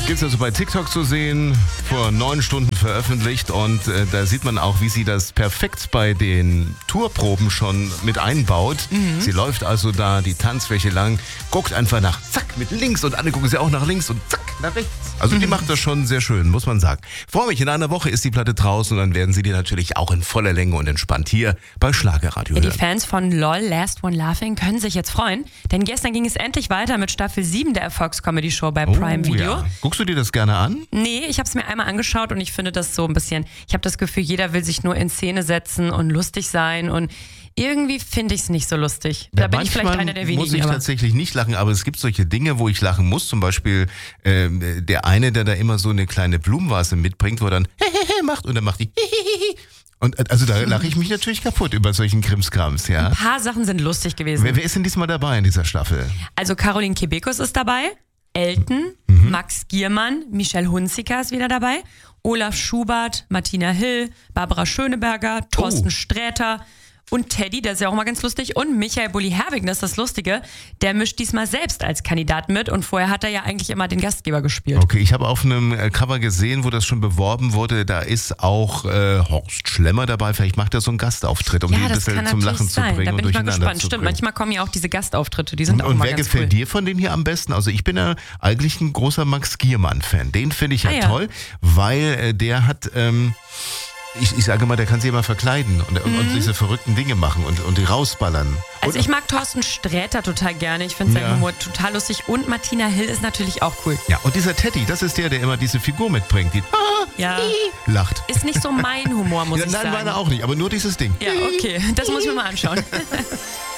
Gibt es also bei TikTok zu sehen, vor 9 Stunden veröffentlicht und da sieht man auch, wie sie das perfekt bei den Tourproben schon mit einbaut. Sie läuft also da die Tanzfläche lang, guckt einfach nach, zack, mit links und alle gucken sie auch nach links und zack, nach rechts. Also die macht das schon sehr schön, muss man sagen. Freue mich, in einer Woche ist die Platte draußen und dann werden sie die natürlich auch in voller Länge und entspannt hier bei Schlagerradio hören. Die Fans von LOL, Last One Laughing können sich jetzt freuen, denn gestern ging es endlich weiter mit Staffel 7 der Erfolgscomedy-Show bei Prime Video. Ja. Guckst du dir das gerne an? Nee, ich habe es mir einmal angeschaut und ich finde das so ein bisschen, ich habe das Gefühl, jeder will sich nur in Szene setzen und lustig sein und irgendwie finde ich es nicht so lustig. Da bin ich vielleicht einer der wenigen. Muss ich tatsächlich nicht lachen, aber es gibt solche Dinge, wo ich lachen muss. Zum Beispiel der eine, der da immer so eine kleine Blumenvase mitbringt, wo er dann macht und dann macht die und also da lache ich mich natürlich kaputt über solchen Krimskrams, ja. Ein paar Sachen sind lustig gewesen. Wer ist denn diesmal dabei in dieser Staffel? Also Caroline Kebekus ist dabei, Elton, Max Giermann, Michelle Hunziker ist wieder dabei, Olaf Schubert, Martina Hill, Barbara Schöneberger, Thorsten Sträter und Teddy, der ist ja auch mal ganz lustig, und Michael Bulli-Herbig, das ist das Lustige, der mischt diesmal selbst als Kandidat mit und vorher hat er ja eigentlich immer den Gastgeber gespielt. Okay, ich habe auf einem Cover gesehen, wo das schon beworben wurde, da ist auch Horst Schlemmer dabei, vielleicht macht er so einen Gastauftritt, um die ein bisschen zum Lachen zu bringen. Da bin und ich mal durcheinander gespannt. zu Stimmt, bringen. manchmal kommen ja auch diese Gastauftritte, die sind auch und mal wer ganz gefällt cool. dir von denen hier am besten? Also ich bin ja eigentlich ein großer Max Giermann-Fan. Den finde ich ja toll, weil der hat... Ich sage mal, der kann sich immer verkleiden und diese verrückten Dinge machen und die rausballern. Also ich mag Thorsten Sträter total gerne. Ich finde seinen Humor total lustig. Und Martina Hill ist natürlich auch cool. Ja, und dieser Teddy, das ist der immer diese Figur mitbringt, die lacht. Ist nicht so mein Humor, muss ich sagen. Nein, meine auch nicht, aber nur dieses Ding. Ja, okay. Das muss ich mir mal anschauen.